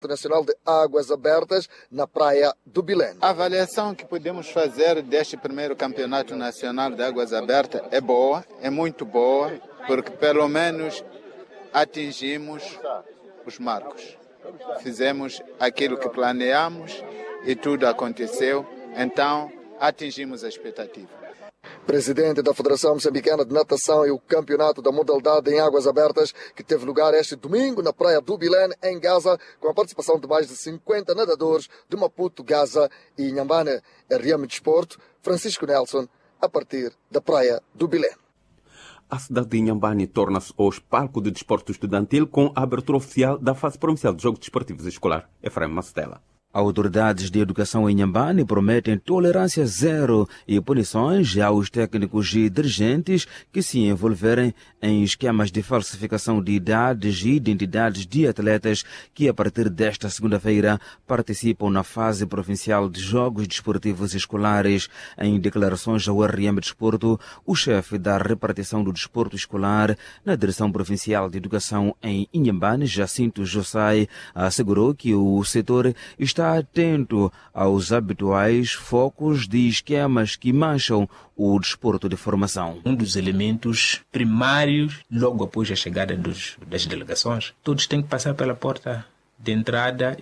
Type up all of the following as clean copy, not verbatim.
Campeonato Nacional de Águas Abertas na praia do Bilene. A avaliação que podemos fazer deste primeiro Campeonato Nacional de Águas Abertas é boa, é muito boa, porque pelo menos atingimos os marcos. Fizemos aquilo que planeamos e tudo aconteceu, então atingimos a expectativa. Presidente da Federação Moçambicana de Natação e o Campeonato da Modalidade em Águas Abertas, que teve lugar este domingo na praia do Bilene, em Gaza, com a participação de mais de 50 nadadores de Maputo, Gaza e Inhambane. RM Desporto, Francisco Nelson, a partir da praia do Bilene. A cidade de Inhambane torna-se hoje palco de desporto estudantil com a abertura oficial da fase provincial de Jogos Desportivos Escolar. Efraim Mastela. Autoridades de educação em Inhambane prometem tolerância zero e punições aos técnicos e dirigentes que se envolverem em esquemas de falsificação de idades e identidades de atletas que, a partir desta segunda-feira, participam na fase provincial de Jogos Desportivos Escolares. Em declarações ao RM Desporto, o chefe da repartição do desporto escolar na Direção Provincial de Educação em Inhambane, Jacinto Jossai, assegurou que o setor está atento aos habituais focos de esquemas que mancham o desporto de formação. Um dos elementos primários, logo após a chegada das delegações, todos têm que passar pela porta de entrada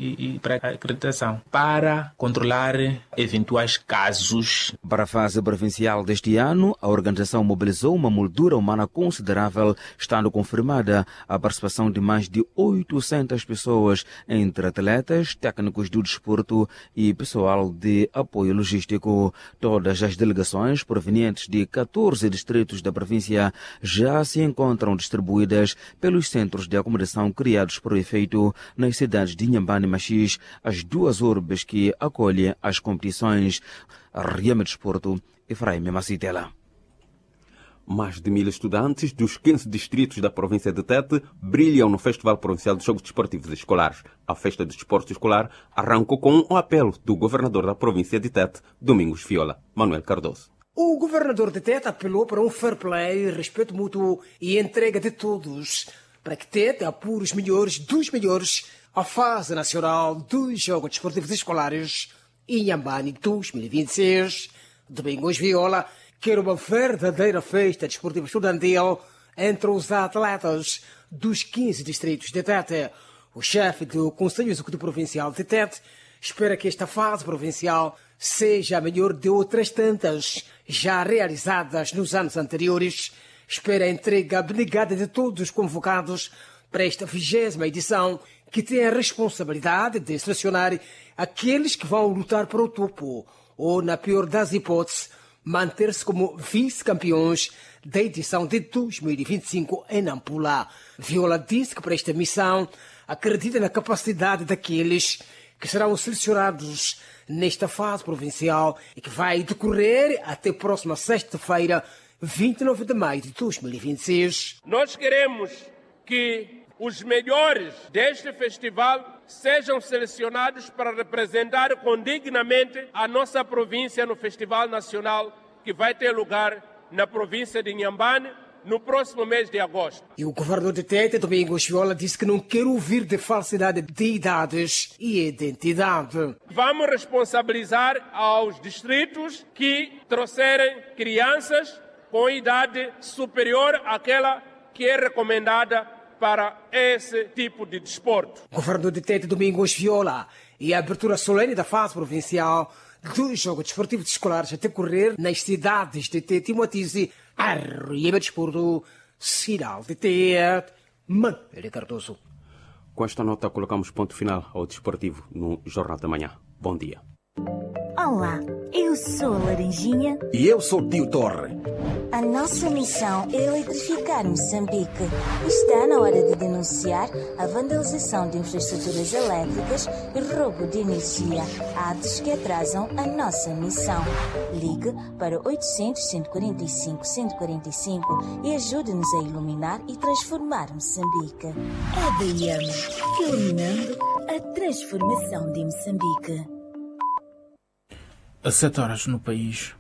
e para a acreditação, para controlar eventuais casos. Para a fase provincial deste ano, a organização mobilizou uma moldura humana considerável, estando confirmada a participação de mais de 800 pessoas, entre atletas, técnicos do desporto e pessoal de apoio logístico. Todas as delegações provenientes de 14 distritos da província já se encontram distribuídas pelos centros de acomodação criados por efeito nas cidades de Inhambane e Machis, as duas urbes que acolhem as competições. RM Desporto, Efraim Macitela. Mais de 1.000 estudantes dos 15 distritos da província de Tete brilham no Festival Provincial de Jogos Desportivos Escolares. A festa de desporto escolar arrancou com um apelo do governador da província de Tete, Domingos Viola, Manuel Cardoso. O governador de Tete apelou para um fair play, respeito mútuo e entrega de todos, para que Tete apure os melhores dos melhores à fase nacional dos Jogos Desportivos Escolares Inhambane 2026. Domingos Viola quer uma verdadeira festa desportiva estudantil entre os atletas dos 15 distritos de Tete. O chefe do Conselho Executivo Provincial de Tete espera que esta fase provincial seja a melhor de outras tantas já realizadas nos anos anteriores. Espera a entrega abnegada de todos os convocados para esta 20ª edição, que tem a responsabilidade de selecionar aqueles que vão lutar para o topo, ou, na pior das hipóteses, manter-se como vice-campeões da edição de 2025 em Nampula. Viola disse que para esta missão acredita na capacidade daqueles que serão selecionados nesta fase provincial e que vai decorrer até a próxima sexta-feira, 29 de maio de 2026. Nós queremos que os melhores deste festival sejam selecionados para representar condignamente a nossa província no Festival Nacional, que vai ter lugar na província de Inhambane no próximo mês de agosto. E o governador de Tete, Domingos Viola, disse que não quer ouvir de falsidade de idades e identidade. Vamos responsabilizar aos distritos que trouxerem crianças com idade superior àquela que é recomendada para esse tipo de desporto. O governador de Tete, Domingos Viola, e a abertura solene da fase provincial dos Jogos Desportivos Escolares a decorrer nas cidades de Tete e Moatize, RM Desporto, Sinal de Tete, Manuel Cardoso. Com esta nota colocamos ponto final ao desportivo no Jornal da Manhã. Bom dia. Olá, eu sou a Laranjinha. E eu sou o Tio Torre. A nossa missão é eletrificar Moçambique. Está na hora de denunciar a vandalização de infraestruturas elétricas e roubo de energia, atos que atrasam a nossa missão. Ligue para 800-145-145 e ajude-nos a iluminar e transformar Moçambique. EDM, iluminando a transformação de Moçambique. Às 7 horas no país.